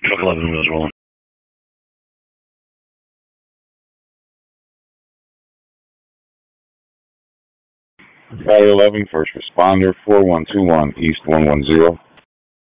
Truck 11 wheels rolling. Fire 11, first responder, 4121 East 110.